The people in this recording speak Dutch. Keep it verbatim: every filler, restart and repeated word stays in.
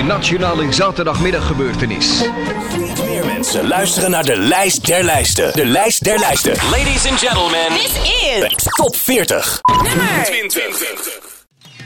nationale zaterdagmiddaggebeurtenis. Steeds meer mensen luisteren naar de lijst der lijsten. De lijst der lijsten. Ladies and gentlemen, This is Top veertig. nummer twintig.